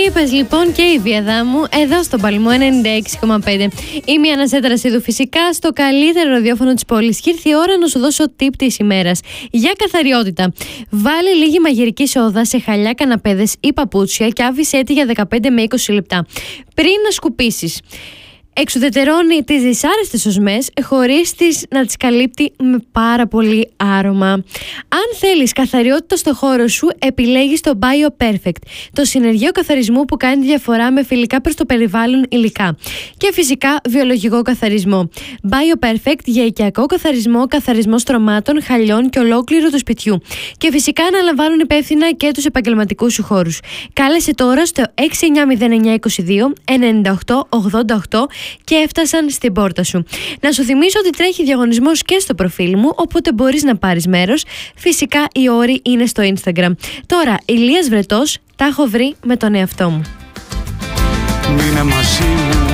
είπες λοιπόν και η Βιαδά μου εδώ στο Παλμό 96,5. Είμαι η Αναστασία Τρασίδου, φυσικά στο καλύτερο ραδιόφωνο της πόλης. Και ήρθε η ώρα να σου δώσω tip της ημέρας για καθαριότητα. Βάλε λίγη μαγειρική σόδα σε χαλιά καναπέδες ή παπούτσια και άφησέ τη για 15 με 20 λεπτά πριν να σκουπίσεις. Εξουδετερώνει τις δυσάρεστες οσμές χωρίς να τις καλύπτει με πάρα πολύ άρωμα. Αν θέλεις καθαριότητα στο χώρο σου, επιλέγεις το BioPerfect, το συνεργείο καθαρισμού που κάνει διαφορά με φιλικά προς το περιβάλλον υλικά. Και φυσικά βιολογικό καθαρισμό. BioPerfect για οικιακό καθαρισμό, καθαρισμό στρωμάτων, χαλιών και ολόκληρου του σπιτιού. Και φυσικά αναλαμβάνουν υπεύθυνα και τους επαγγελματικούς σου χώρους. Κάλεσε τώρα στο 690922 9888 και έφτασαν στην πόρτα σου. Να σου θυμίσω ότι τρέχει διαγωνισμός και στο προφίλ μου, οπότε μπορείς να πάρεις μέρος. Φυσικά οι όροι είναι στο Instagram. Τώρα, Ηλίας Βρετός, τα έχω βρει με τον εαυτό μου. Μείνε μαζί μου.